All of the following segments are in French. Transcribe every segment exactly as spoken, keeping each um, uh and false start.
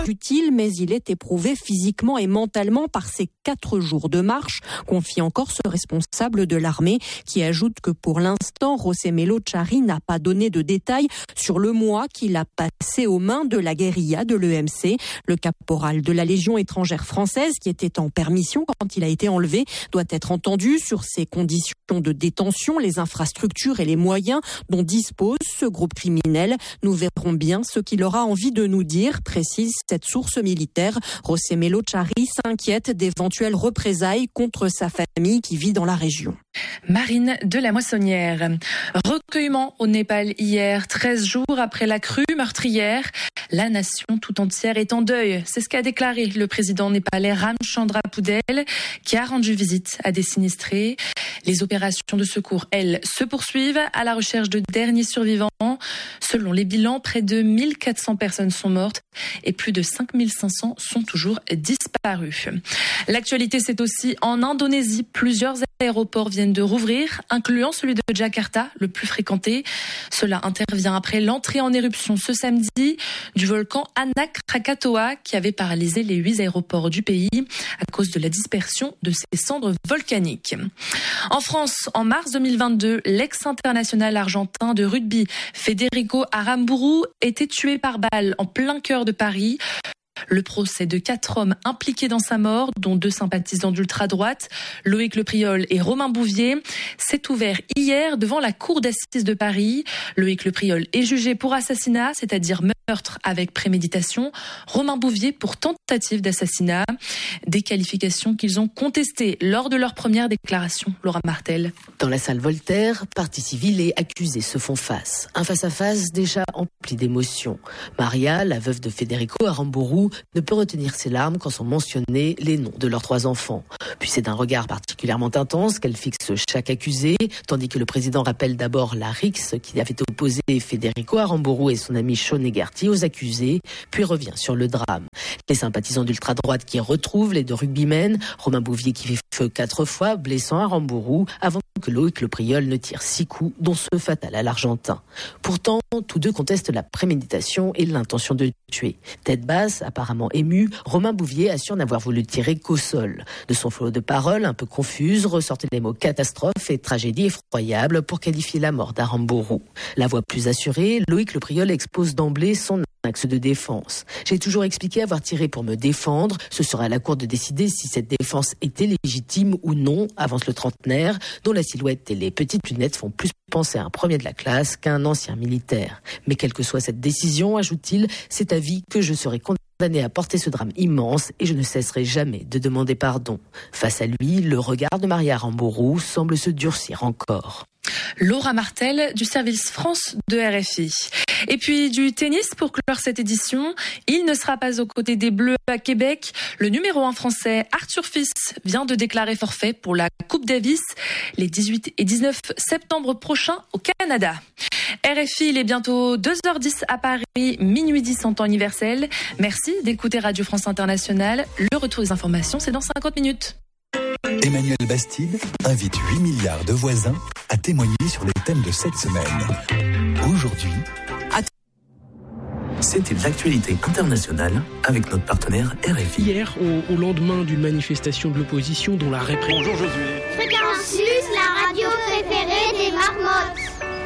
utile, mais il est éprouvé physiquement et mentalement par ces quatre jours de marche, confie encore ce responsable de l'armée, qui ajoute que pour l'instant, Rosemelo Chari n'a pas donné de détails sur le mois qu'il a passé aux mains de la guérilla de l'E M C. Le caporal de la Légion étrangère française, qui était en permission quand il a été enlevé, doit être entendu sur ses conditions de détention, les infrastructures et les moyens dont dispose ce groupe criminel. Nous verrons bien ce qu'il aura envie de nous dire, précise cette source militaire. Rosemelo Chari s'inquiète d'éventuelles représailles contre sa famille qui vit dans la région. Marine de la Moissonnière. Recueillement au Népal hier, treize jours après la crue meurtrière. La nation tout entière est en deuil. C'est ce qu'a déclaré le président népalais Ramchandra Poudel, qui a rendu visite à des sinistrés. Les opérations de secours, elles, se poursuivent à la recherche de derniers survivants. Selon les bilans, près de mille quatre cents personnes sont mortes et plus de cinq mille cinq cents sont toujours disparues. L'actualité, c'est aussi en Indonésie. Plusieurs aéroports viennent de rouvrir, incluant celui de Jakarta, le plus fréquenté. Cela intervient après l'entrée en éruption ce samedi du volcan Anak Krakatoa, qui avait paralysé les huit aéroports du pays à cause de la dispersion de ses cendres volcaniques. En France, en mars deux mille vingt-deux, l'ex-international argentin de rugby Federico Aramburu était tué par balle en plein cœur de Paris. Le procès de quatre hommes impliqués dans sa mort, dont deux sympathisants d'ultra-droite, Loïc Lepriol et Romain Bouvier, s'est ouvert hier devant la cour d'assises de Paris. Loïc Lepriol est jugé pour assassinat, c'est-à-dire meurtre avec préméditation. Romain Bouvier pour tentative d'assassinat. Des qualifications qu'ils ont contestées lors de leur première déclaration. Laura Martel. Dans la salle Voltaire, partie civile et accusés se font face. Un face-à-face déjà empli d'émotions. Maria, la veuve de Federico Aramburu, ne peut retenir ses larmes quand sont mentionnés les noms de leurs trois enfants. Puis c'est d'un regard particulièrement intense qu'elle fixe chaque accusé, tandis que le président rappelle d'abord la rixe qui avait opposé Federico Aramburu et son ami Sean Hegarty aux accusés, puis revient sur le drame. Les sympathisants d'ultra-droite qui retrouvent les deux rugbymen, Romain Bouvier qui fait feu quatre fois, blessant Aramburu, avant que Loïc Lepriol ne tire six coups, dont ce fatal à l'Argentin. Pourtant, tous deux contestent la préméditation et l'intention de tuer. Tête basse, apparemment ému, Romain Bouvier assure n'avoir voulu tirer qu'au sol. De son flot de paroles un peu confuses ressortaient les mots catastrophe et tragédie effroyable pour qualifier la mort d'Aramburu. La voix plus assurée, Loïc Lepriol expose d'emblée son axe de défense. J'ai toujours expliqué avoir tiré pour me défendre. Ce sera à la cour de décider si cette défense était légitime ou non, avance le trentenaire, dont la silhouette et les petites lunettes font plus penser à un premier de la classe qu'à un ancien militaire. Mais quelle que soit cette décision, ajoute-t-il, c'est à vie que je serai condamné à porter ce drame immense et je ne cesserai jamais de demander pardon. Face à lui, le regard de Maria Aramburu semble se durcir encore. Laura Martel du service France de R F I. Et puis du tennis pour clore cette édition. Il ne sera pas aux côtés des Bleus à Québec. Le numéro un français Arthur Fils vient de déclarer forfait pour la Coupe Davis les dix-huit et dix-neuf septembre prochains au Canada. R F I, il est bientôt deux heures dix à Paris, minuit dix en temps universel. Merci d'écouter Radio France Internationale. Le retour des informations, c'est dans cinquante minutes. Emmanuel Bastide invite huit milliards de voisins à témoigner sur les thèmes de cette semaine. Aujourd'hui, c'était l'actualité internationale avec notre partenaire R F I. Hier, au, au lendemain d'une manifestation de l'opposition dont la répression... Bonjour Josué. Fréquence Plus, la radio préférée des marmottes.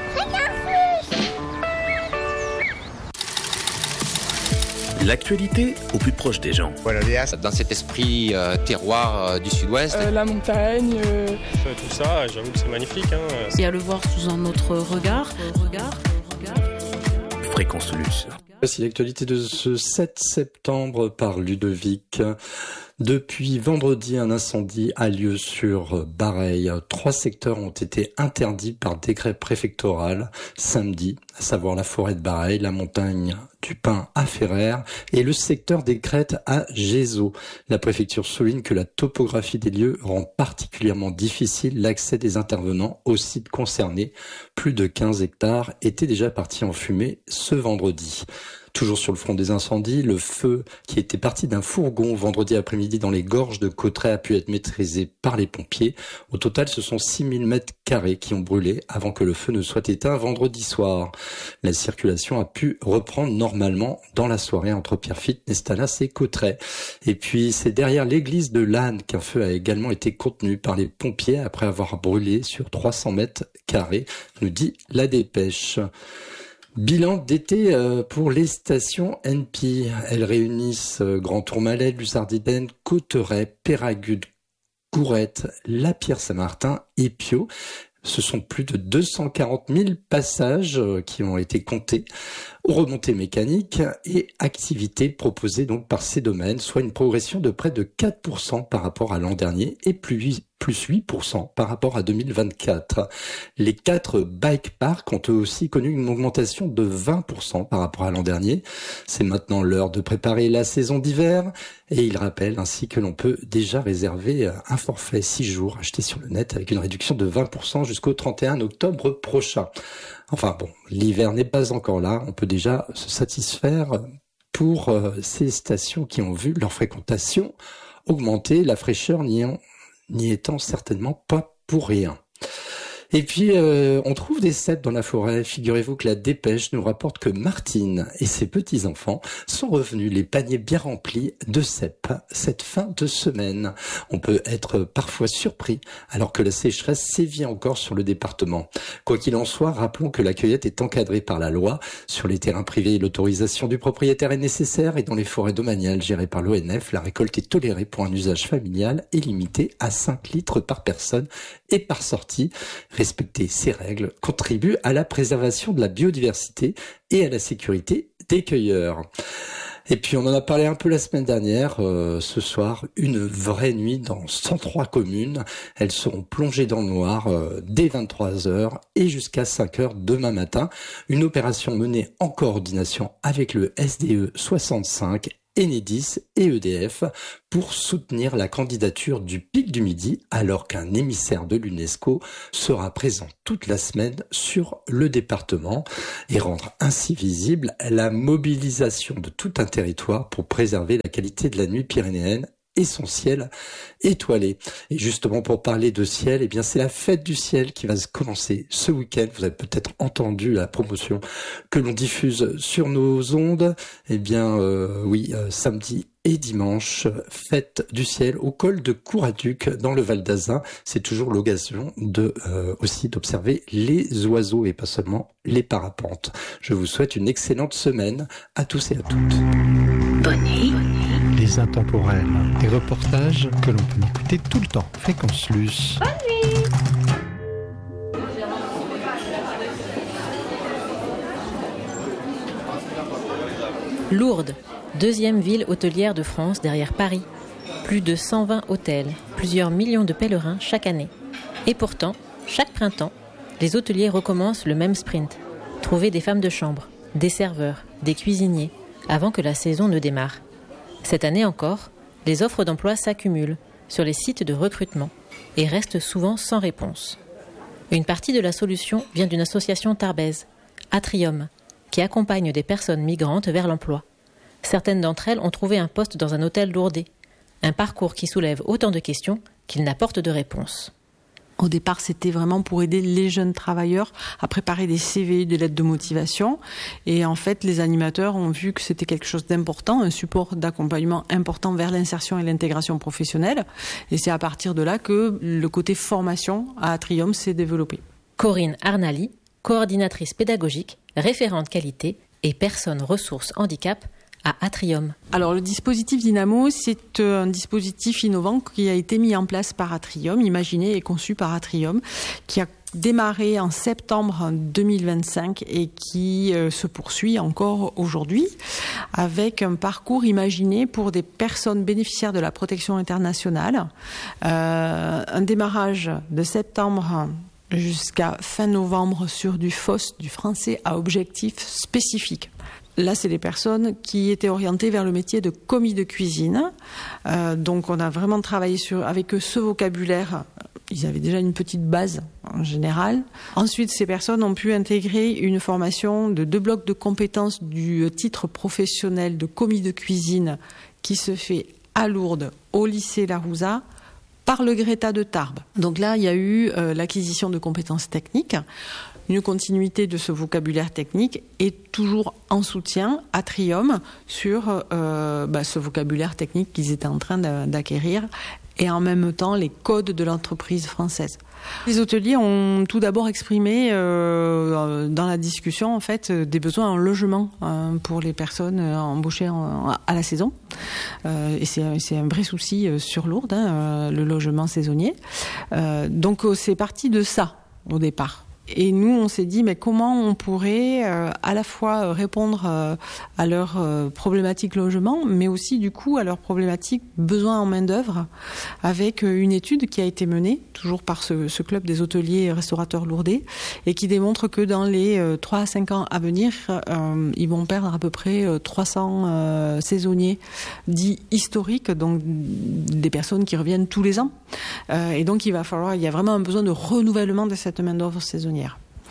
L'actualité au plus proche des gens. Voilà, dans cet esprit euh, terroir euh, du sud-ouest. Euh, la montagne. Euh... Tout ça, j'avoue que c'est magnifique. Hein. Et à le voir sous un autre regard. regard, regard. Fréquence Plus. Voici l'actualité de ce sept septembre par Ludovic. Depuis vendredi, un incendie a lieu sur Bareilles. Trois secteurs ont été interdits par décret préfectoral samedi, à savoir la forêt de Bareilles, la montagne du Pin à Ferrères et le secteur des Crêtes à Gézeaux. La préfecture souligne que la topographie des lieux rend particulièrement difficile l'accès des intervenants au site concerné. Plus de quinze hectares étaient déjà partis en fumée ce vendredi. Toujours sur le front des incendies, le feu qui était parti d'un fourgon vendredi après-midi dans les gorges de Cauterets a pu être maîtrisé par les pompiers. Au total, ce sont six mille mètres carrés qui ont brûlé avant que le feu ne soit éteint vendredi soir. La circulation a pu reprendre normalement dans la soirée entre Pierrefitte, Nestalas et Cauterets. Et puis, c'est derrière l'église de Lannes qu'un feu a également été contenu par les pompiers après avoir brûlé sur trois cents mètres carrés, nous dit la dépêche. Bilan d'été pour les stations N P. Elles réunissent Grand Tourmalet, Luzardiden, Cauterets, Péragudes, Gourette, La Pierre-Saint-Martin et Pio. Ce sont plus de deux cent quarante mille passages qui ont été comptés aux remontées mécaniques et activités proposées donc par ces domaines, soit une progression de près de quatre pour cent par rapport à l'an dernier et plus plus huit pour cent par rapport à deux mille vingt-quatre. Les quatre bike parks ont eux aussi connu une augmentation de vingt pour cent par rapport à l'an dernier. C'est maintenant l'heure de préparer la saison d'hiver et il rappelle ainsi que l'on peut déjà réserver un forfait six jours acheté sur le net avec une réduction de vingt pour cent jusqu'au trente et un octobre prochain. Enfin bon, l'hiver n'est pas encore là, on peut déjà se satisfaire pour ces stations qui ont vu leur fréquentation augmenter, la fraîcheur n'y en n'y étant certainement pas pour rien. Et puis, euh, on trouve des cèpes dans la forêt. Figurez-vous que la dépêche nous rapporte que Martine et ses petits-enfants sont revenus les paniers bien remplis de cèpes cette fin de semaine. On peut être parfois surpris alors que la sécheresse sévit encore sur le département. Quoi qu'il en soit, rappelons que la cueillette est encadrée par la loi. Sur les terrains privés, l'autorisation du propriétaire est nécessaire et dans les forêts domaniales gérées par l'O N F, la récolte est tolérée pour un usage familial et limitée à cinq litres par personne et par sortie. Respecter ces règles contribue à la préservation de la biodiversité et à la sécurité des cueilleurs. Et puis on en a parlé un peu la semaine dernière, euh, ce soir, une vraie nuit dans cent trois communes. Elles seront plongées dans le noir euh, dès vingt-trois heures et jusqu'à cinq heures demain matin. Une opération menée en coordination avec le S D E soixante-cinq, Enedis et E D F pour soutenir la candidature du Pic du Midi alors qu'un émissaire de l'UNESCO sera présent toute la semaine sur le département et rendre ainsi visible la mobilisation de tout un territoire pour préserver la qualité de la nuit pyrénéenne et son ciel étoilé. Et justement, pour parler de ciel, eh bien, c'est la fête du ciel qui va se commencer ce week-end. Vous avez peut-être entendu la promotion que l'on diffuse sur nos ondes. Eh bien, euh, oui, euh, samedi et dimanche, fête du ciel au col de Couraduc dans le Val d'Azun. C'est toujours l'occasion de euh, aussi d'observer les oiseaux et pas seulement les parapentes. Je vous souhaite une excellente semaine à tous et à toutes. Bonne nuit. Les intemporels, des reportages que l'on peut écouter tout le temps. Fréquence Luce. Bonne nuit. Lourdes, deuxième ville hôtelière de France derrière Paris. Plus de cent vingt hôtels, plusieurs millions de pèlerins chaque année. Et pourtant, chaque printemps, les hôteliers recommencent le même sprint. Trouver des femmes de chambre, des serveurs, des cuisiniers, avant que la saison ne démarre. Cette année encore, les offres d'emploi s'accumulent sur les sites de recrutement et restent souvent sans réponse. Une partie de la solution vient d'une association tarbaise, Atrium, qui accompagne des personnes migrantes vers l'emploi. Certaines d'entre elles ont trouvé un poste dans un hôtel lourdais, un parcours qui soulève autant de questions qu'il n'apporte de réponses. Au départ, c'était vraiment pour aider les jeunes travailleurs à préparer des C V, des lettres de motivation. Et en fait, les animateurs ont vu que c'était quelque chose d'important, un support d'accompagnement important vers l'insertion et l'intégration professionnelle. Et c'est à partir de là que le côté formation à Atrium s'est développé. Corinne Arnali, coordinatrice pédagogique, référente qualité et personne ressources handicap à Atrium. Alors le dispositif Dynamo, c'est un dispositif innovant qui a été mis en place par Atrium, imaginé et conçu par Atrium, qui a démarré en septembre deux mille vingt-cinq et qui euh, se poursuit encore aujourd'hui avec un parcours imaginé pour des personnes bénéficiaires de la protection internationale. Euh, un démarrage de septembre jusqu'à fin novembre sur du F O S, du français à objectif spécifique. Là, c'est des personnes qui étaient orientées vers le métier de commis de cuisine. Euh, donc, on a vraiment travaillé sur, avec eux ce vocabulaire Ils avaient déjà une petite base en général. Ensuite, ces personnes ont pu intégrer une formation de deux blocs de compétences du titre professionnel de commis de cuisine qui se fait à Lourdes, au lycée Larouza, par le Greta de Tarbes. Donc là, il y a eu euh, l'acquisition de compétences techniques, une continuité de ce vocabulaire technique et toujours en soutien à Trium sur euh, bah, ce vocabulaire technique qu'ils étaient en train d'acquérir et en même temps les codes de l'entreprise française. Les hôteliers ont tout d'abord exprimé euh, dans la discussion en fait des besoins en logement euh, pour les personnes embauchées en, à la saison. Euh, et c'est, c'est un vrai souci sur Lourdes, hein, euh, le logement saisonnier. Euh, donc c'est parti de ça au départ. Et nous, on s'est dit, mais comment on pourrait euh, à la fois répondre euh, à leurs euh, problématiques logement, mais aussi du coup à leurs problématiques besoins en main-d'œuvre, avec euh, une étude qui a été menée, toujours par ce, ce club des hôteliers et restaurateurs lourdais, et qui démontre que dans les euh, trois à cinq ans à venir, euh, ils vont perdre à peu près euh, trois cents euh, saisonniers dits historiques, donc des personnes qui reviennent tous les ans. Euh, et donc il va falloir, il y a vraiment un besoin de renouvellement de cette main-d'œuvre saisonnière.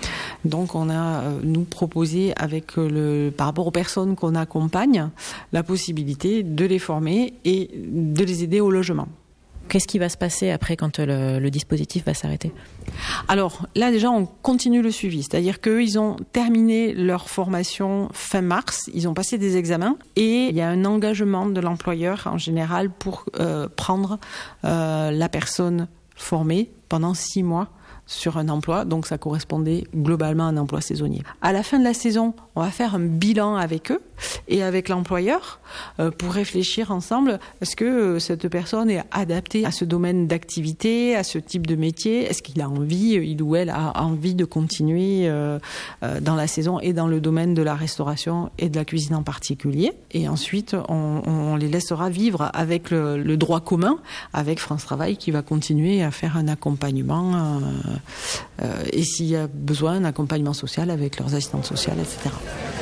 Donc on a euh, nous proposé avec le par rapport aux personnes qu'on accompagne la possibilité de les former et de les aider au logement. Qu'est-ce qui va se passer après quand le, le dispositif va s'arrêter ? Alors là déjà on continue le suivi, c'est-à-dire qu'ils ont terminé leur formation fin mars, ils ont passé des examens et il y a un engagement de l'employeur en général pour euh, prendre euh, la personne formée pendant six mois sur un emploi, donc ça correspondait globalement à un emploi saisonnier. À la fin de la saison, on va faire un bilan avec eux et avec l'employeur euh, pour réfléchir ensemble, est-ce que euh, cette personne est adaptée à ce domaine d'activité, à ce type de métier, est-ce qu'il a envie, il ou elle a envie de continuer euh, euh, dans la saison et dans le domaine de la restauration et de la cuisine en particulier. Et ensuite, on, on les laissera vivre avec le, le droit commun, avec France Travail qui va continuer à faire un accompagnement euh, Euh, et s'il y a besoin, un accompagnement social avec leurs assistantes sociales, et cetera.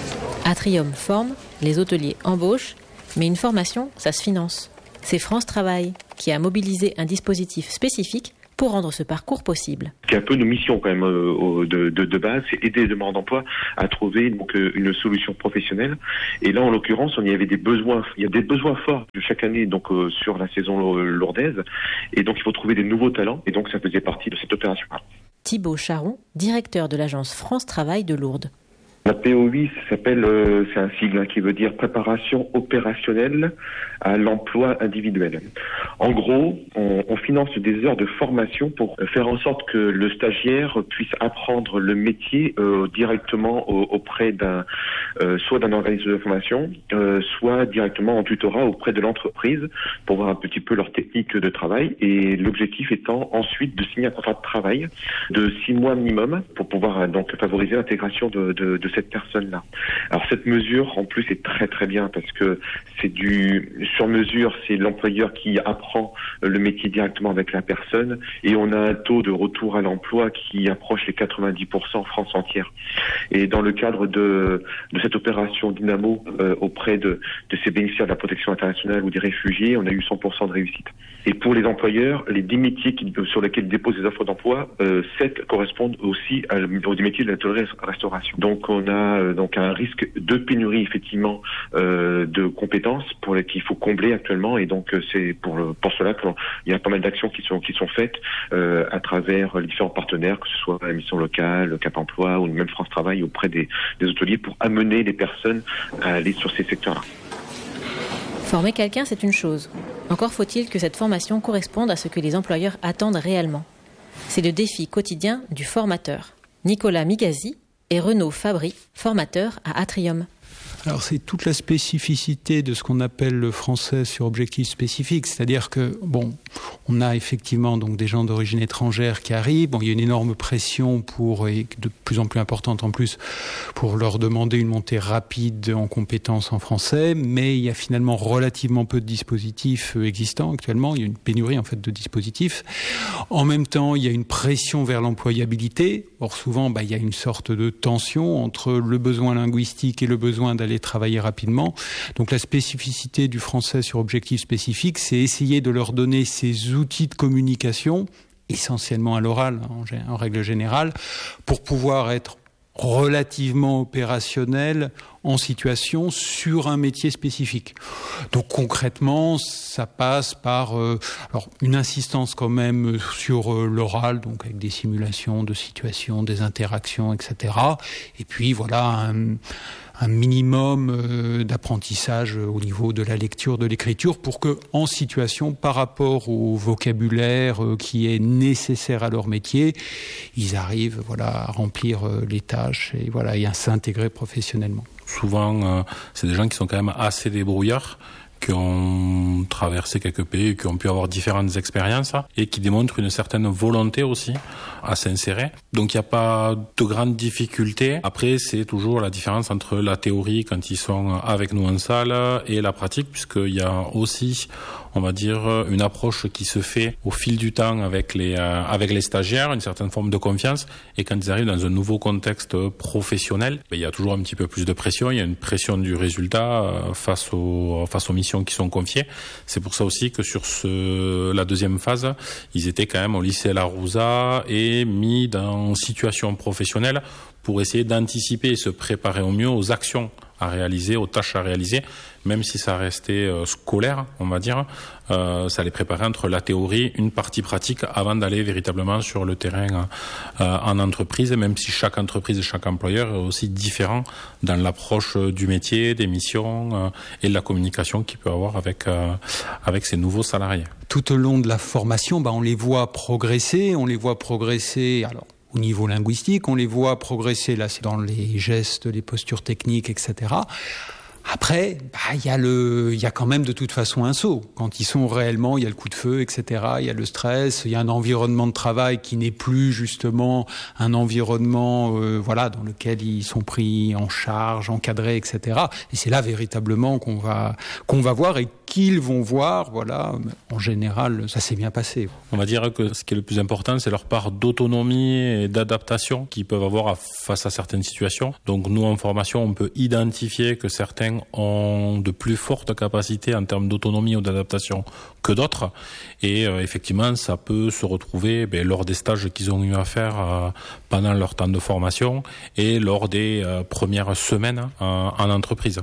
Atrium forme, les hôteliers embauchent, mais une formation, ça se finance. C'est France Travail qui a mobilisé un dispositif spécifique pour rendre ce parcours possible. C'est un peu nos missions quand même euh, de, de, de base, c'est aider les demandeurs d'emploi à trouver donc euh, une solution professionnelle. Et là, en l'occurrence, on y avait des besoins, il y a des besoins forts chaque année donc euh, sur la saison lourdaise. Et donc, il faut trouver des nouveaux talents. Et donc, ça faisait partie de cette opération. Thibaut Charon, directeur de l'agence France Travail de Lourdes. La P O I, ça s'appelle, euh, c'est un sigle hein, qui veut dire préparation opérationnelle à l'emploi individuel. En gros, on, on finance des heures de formation pour faire en sorte que le stagiaire puisse apprendre le métier euh, directement au, auprès d'un, euh, soit d'un organisme de formation, euh, soit directement en tutorat auprès de l'entreprise pour voir un petit peu leur technique de travail. Et l'objectif étant ensuite de signer un contrat de travail de six mois minimum pour pouvoir euh, donc favoriser l'intégration de, de, de cette personne-là. Alors cette mesure, en plus, est très très bien parce que c'est du sur mesure, c'est l'employeur qui apprend le métier directement avec la personne et on a un taux de retour à l'emploi qui approche les quatre-vingt-dix pour cent en France entière. Et dans le cadre de, de cette opération Dynamo euh, auprès de, de ces bénéficiaires de la protection internationale ou des réfugiés, on a eu cent pour cent de réussite. Et pour les employeurs, les dix métiers qui, sur lesquels ils déposent des offres d'emploi, euh, sept correspondent aussi à, aux métiers de la restauration. Donc on a euh, donc un risque de pénurie effectivement euh, de compétences pour les qu'il faut combler actuellement et donc euh, c'est pour le, pour cela qu'il y a pas mal d'actions qui sont qui sont faites euh, à travers les différents partenaires, que ce soit la mission locale, le Cap Emploi ou même France Travail auprès des, des hôteliers pour amener les personnes à aller sur ces secteurs-là. Former quelqu'un, c'est une chose. Encore faut-il que cette formation corresponde à ce que les employeurs attendent réellement. C'est le défi quotidien du formateur. Nicolas Migazzi et Renaud Fabry, formateur à Atrium. Alors c'est toute la spécificité de ce qu'on appelle le français sur objectif spécifique, c'est-à-dire que bon, on a effectivement donc des gens d'origine étrangère qui arrivent, bon il y a une énorme pression pour et de plus en plus importante en plus pour leur demander une montée rapide en compétences en français, mais il y a finalement relativement peu de dispositifs existants actuellement, il y a une pénurie en fait de dispositifs. En même temps, il y a une pression vers l'employabilité. Or souvent, bah il y a une sorte de tension entre le besoin linguistique et le besoin d'aller travailler rapidement. Donc la spécificité du français sur objectif spécifique, c'est essayer de leur donner ces outils de communication essentiellement à l'oral en, en règle générale, pour pouvoir être relativement opérationnel en situation sur un métier spécifique. Donc concrètement, ça passe par euh, alors une insistance quand même sur euh, l'oral, donc avec des simulations de situations, des interactions, et cetera. Et puis voilà un, un minimum euh, d'apprentissage au niveau de la lecture, de l'écriture, pour que en situation, par rapport au vocabulaire euh, qui est nécessaire à leur métier, ils arrivent voilà à remplir euh, les tâches et voilà et à s'intégrer professionnellement. Souvent, euh, c'est des gens qui sont quand même assez débrouillards, qui ont traversé quelques pays, qui ont pu avoir différentes expériences et qui démontrent une certaine volonté aussi à s'insérer. Donc il n'y a pas de grandes difficultés. Après, c'est toujours la différence entre la théorie quand ils sont avec nous en salle et la pratique, puisqu'il y a aussi, on va dire, une approche qui se fait au fil du temps avec les euh, avec les stagiaires, une certaine forme de confiance. Et quand ils arrivent dans un nouveau contexte professionnel, ben, il y a toujours un petit peu plus de pression. Il y a une pression du résultat euh, face aux face aux missions qui sont confiées. C'est pour ça aussi que sur ce la deuxième phase, ils étaient quand même au lycée Larouza et mis dans situation professionnelle pour essayer d'anticiper et se préparer au mieux aux actions à réaliser, aux tâches à réaliser, même si ça restait euh, scolaire, on va dire, euh, ça les préparait entre la théorie, une partie pratique, avant d'aller véritablement sur le terrain euh, en entreprise, même si chaque entreprise et chaque employeur est aussi différent dans l'approche du métier, des missions euh, et de la communication qu'il peut avoir avec, euh, avec ses nouveaux salariés. Tout au long de la formation, bah, on les voit progresser, on les voit progresser, alors au niveau linguistique, on les voit progresser, là c'est dans les gestes, les postures techniques, et cetera. Après, bah, il y a le, il y a quand même de toute façon un saut. Quand ils sont réellement, il y a le coup de feu, et cetera. Il y a le stress, il y a un environnement de travail qui n'est plus justement un environnement, euh, voilà, dans lequel ils sont pris en charge, encadrés, et cetera. Et c'est là véritablement qu'on va, qu'on va voir et qu'ils vont voir, voilà. En général, ça s'est bien passé. On va dire que ce qui est le plus important, c'est leur part d'autonomie et d'adaptation qu'ils peuvent avoir face à certaines situations. Donc nous, en formation, on peut identifier que certains ont de plus fortes capacités en termes d'autonomie ou d'adaptation que d'autres. Et euh, effectivement, ça peut se retrouver ben, lors des stages qu'ils ont eu à faire euh, pendant leur temps de formation et lors des euh, premières semaines euh, en entreprise.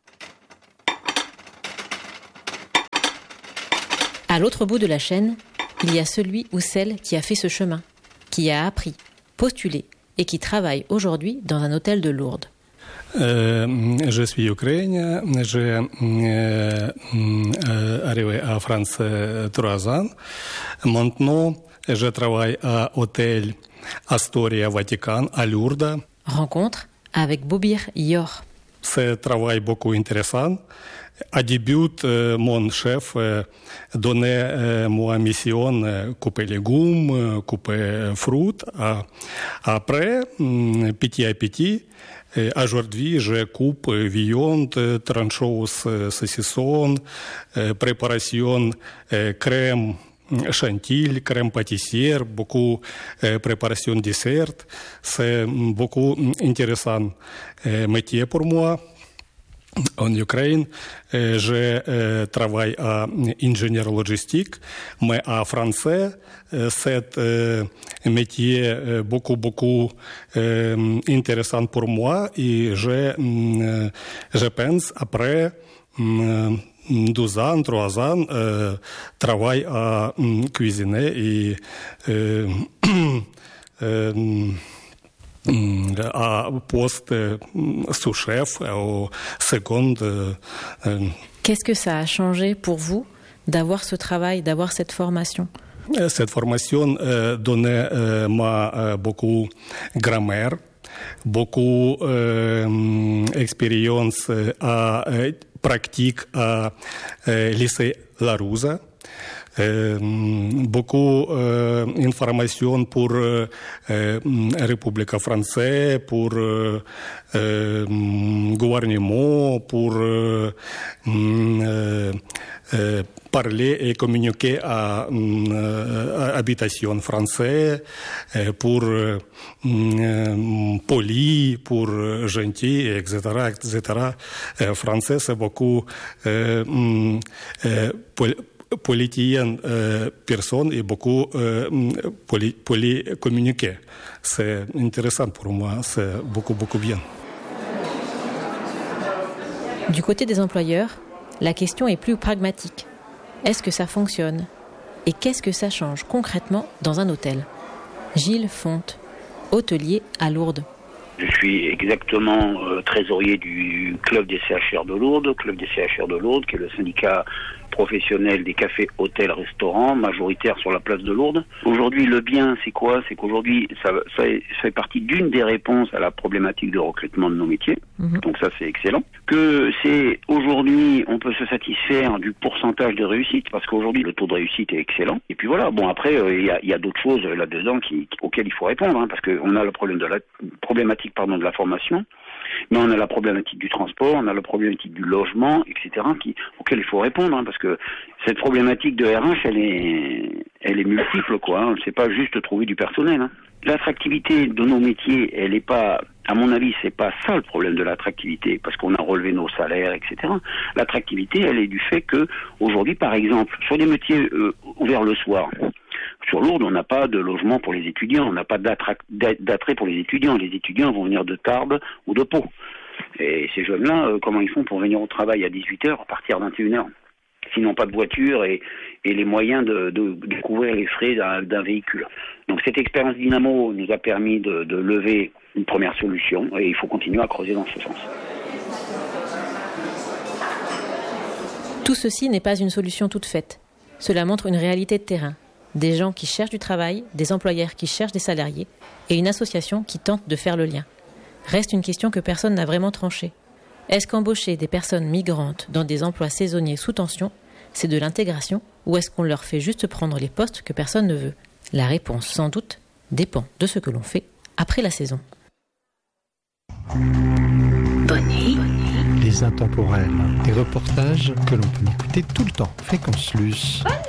À l'autre bout de la chaîne, il y a celui ou celle qui a fait ce chemin, qui a appris, postulé et qui travaille aujourd'hui dans un hôtel de Lourdes. Euh, je suis ukrainien, j'ai euh, arrivé à France trois ans. Maintenant, je travaille à l'hôtel Astoria Vatican à Lourdes. Rencontre avec Bobir Yor. C'est un travail beaucoup intéressant. À début, euh, mon chef euh, donnait euh, moi mission euh, couper légumes, euh, couper fruits. Euh, après, euh, petit à petit, euh, aujourd'hui, je coupe euh, viande, euh, tranchos, euh, saucisson, euh, préparation euh, crème chantilly, crème pâtissière, beaucoup euh, préparation dessert. C'est beaucoup intéressant euh, métier pour moi. En Ukraine, euh, je euh, travaille à ingénieur logistique, mais en français, euh, c'est euh, métier euh, beaucoup, beaucoup euh, intéressant pour moi et je, euh, je pense après euh, deux ans, trois ans, euh, travail à euh, cuisiner et euh, euh, à poste sous-chef au second. Qu'est-ce que ça a changé pour vous d'avoir ce travail, d'avoir cette formation? Cette formation euh, donnait euh, m'a euh, beaucoup grammaire, beaucoup euh, expérience à euh, pratique à euh, lycée Larouza. Euh, beaucoup euh, d'informations pour euh, euh, République française, pour euh, euh, gouvernement, pour euh, euh, euh, parler et communiquer à, euh, à habitation française, euh, pour euh, poli, pour gentil, et cetera, et cetera. Euh, français, c'est beaucoup euh, euh, politienne euh, personne et beaucoup euh, poli, poli communiquer. C'est intéressant pour moi, c'est beaucoup, beaucoup bien. Du côté des employeurs, la question est plus pragmatique. Est-ce que ça fonctionne ? Et qu'est-ce que ça change concrètement dans un hôtel ? Gilles Fonte, hôtelier à Lourdes. Je suis exactement euh, trésorier du club des C H R de Lourdes, club des C H R de Lourdes, qui est le syndicat professionnel des cafés, hôtels, restaurants, majoritaire sur la place de Lourdes. Aujourd'hui, le bien, c'est quoi ? C'est qu'aujourd'hui, ça, ça, ça fait partie d'une des réponses à la problématique de recrutement de nos métiers. Mmh. Donc ça, c'est excellent. Que c'est aujourd'hui, on peut se satisfaire du pourcentage de réussite, parce qu'aujourd'hui, le taux de réussite est excellent. Et puis voilà, bon après, il euh, y a, y a d'autres choses là-dedans qui, auxquelles il faut répondre, hein, parce qu'on a le problème de la problématique pardon, de la formation, mais on a la problématique du transport, on a la problématique du logement, et cetera, qui, auquel il faut répondre, hein, parce que cette problématique de R H, elle est, elle est multiple, quoi. Hein, c'est pas juste trouver du personnel. Hein. L'attractivité de nos métiers, elle est pas, à mon avis, c'est pas ça le problème de l'attractivité, parce qu'on a relevé nos salaires, et cetera. L'attractivité, elle est du fait que aujourd'hui, par exemple, sur des métiers euh, ouverts le soir. Sur Lourdes, on n'a pas de logement pour les étudiants, on n'a pas d'attrait pour les étudiants. Les étudiants vont venir de Tarbes ou de Pau. Et ces jeunes-là, euh, comment ils font pour venir au travail à dix-huit heures, partir à vingt et une heures ? S'ils n'ont pas de voiture et, et les moyens de, de, de couvrir les frais d'un, d'un véhicule. Donc cette expérience Dynamo nous a permis de, de lever une première solution et il faut continuer à creuser dans ce sens. Tout ceci n'est pas une solution toute faite. Cela montre une réalité de terrain. Des gens qui cherchent du travail, des employeurs qui cherchent des salariés et une association qui tente de faire le lien. Reste une question que personne n'a vraiment tranchée. Est-ce qu'embaucher des personnes migrantes dans des emplois saisonniers sous tension, c'est de l'intégration ou est-ce qu'on leur fait juste prendre les postes que personne ne veut ? La réponse, sans doute, dépend de ce que l'on fait après la saison. Bonnie. Les intemporels, des reportages que l'on peut écouter tout le temps. Fréquence Luce.